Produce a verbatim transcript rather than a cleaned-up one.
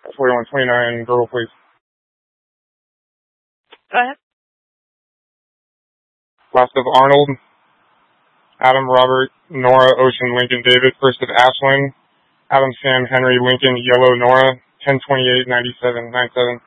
forty-one twenty-nine, girl, please. Go ahead. Last of Arnold, Adam, Robert, Nora, Ocean, Lincoln, David. First of Ashland, Adam, Sam, Henry, Lincoln, Yellow, Nora. ten twenty-eight ninety-seven ninety-seven.